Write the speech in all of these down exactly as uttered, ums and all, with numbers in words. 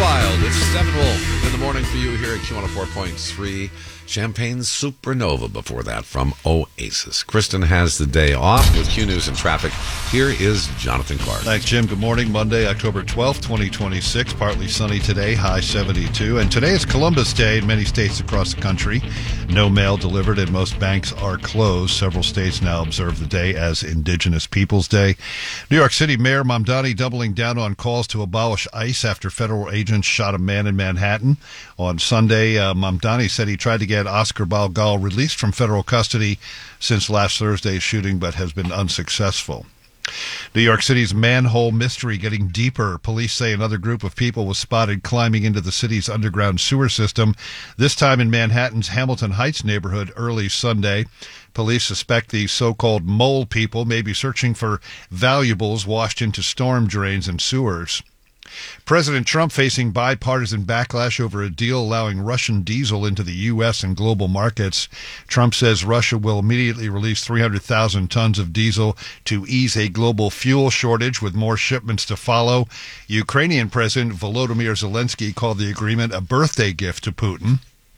Wild. It's Steppenwolf in the morning for you here at Q one oh four point three. Champagne Supernova before that from Oasis. Kristen has the day off with Q News and traffic. Here is Jonathan Clark. Thanks, Jim. Good morning. Monday, October twelfth, twenty twenty-six. Partly sunny today, high seventy-two. And today is Columbus Day in many states across the country. No mail delivered and most banks are closed. Several states now observe the day as Indigenous Peoples Day. New York City Mayor Mamdani doubling down on calls to abolish ICE after federal agents shot a man in Manhattan. On Sunday, uh, Mamdani said he tried to get Oscar Balgal released from federal custody since last Thursday's shooting, but has been unsuccessful. New York City's manhole mystery getting deeper. Police say another group of people was spotted climbing into the city's underground sewer system, this time in Manhattan's Hamilton Heights neighborhood early Sunday. Police suspect the so-called mole people may be searching for valuables washed into storm drains and sewers. President Trump facing bipartisan backlash over a deal allowing Russian diesel into the U S and global markets. Trump says Russia will immediately release three hundred thousand tons of diesel to ease a global fuel shortage, with more shipments to follow. Ukrainian President Volodymyr Zelensky called the agreement a birthday gift to Putin.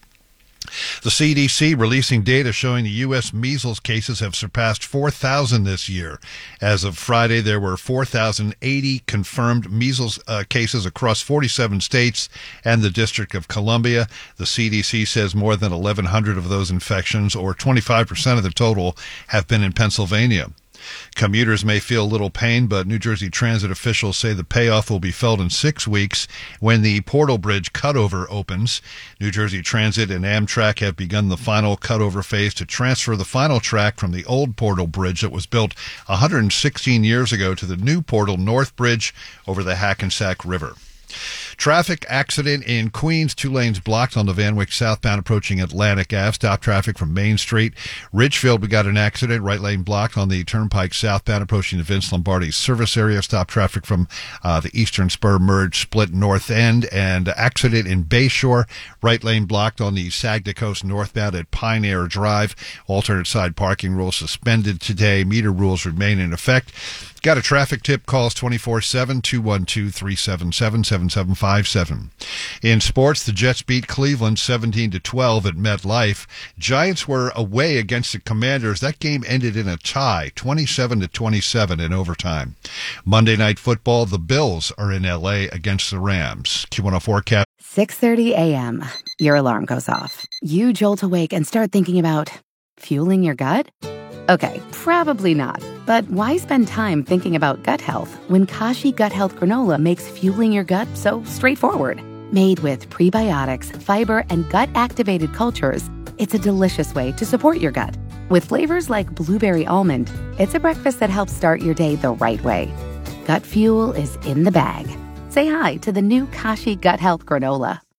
The C D C releasing data showing the U S measles cases have surpassed four thousand this year. As of Friday, there were four thousand eighty confirmed measles uh, cases across forty-seven states and the District of Columbia. The C D C says more than eleven hundred of those infections, or twenty-five percent of the total, have been in Pennsylvania. Commuters may feel little pain, but New Jersey Transit officials say the payoff will be felt in six weeks when the Portal Bridge cutover opens. New Jersey Transit and Amtrak have begun the final cutover phase to transfer the final track from the old Portal Bridge that was built one hundred sixteen years ago to the new Portal North Bridge over the Hackensack River. Traffic accident in Queens. Two lanes blocked on the Van Wyck southbound approaching Atlantic Avenue. Stop traffic from Main Street. Ridgefield, we got an accident. Right lane blocked on the Turnpike southbound approaching the Vince Lombardi service area. Stop traffic from uh, the Eastern Spur Merge Split North End. And accident in Bayshore. Right lane blocked on the Sagda Coast northbound at Pioneer Drive. Alternate side parking rules suspended today. Meter rules remain in effect. Got a traffic tip? Calls twenty-four seven, two one two, three seven seven, seven seven five seven. In sports, the Jets beat Cleveland seventeen to twelve at MetLife. Giants were away against the Commanders. That game ended in a tie, twenty-seven to twenty-seven in overtime. Monday Night Football, the Bills are in L A against the Rams. Q one oh four Cap. six thirty a.m. Your alarm goes off. You jolt awake and start thinking about fueling your gut? Okay, probably not. But why spend time thinking about gut health when Kashi Gut Health Granola makes fueling your gut so straightforward? Made with prebiotics, fiber, and gut-activated cultures, it's a delicious way to support your gut. With flavors like blueberry almond, it's a breakfast that helps start your day the right way. Gut fuel is in the bag. Say hi to the new Kashi Gut Health Granola.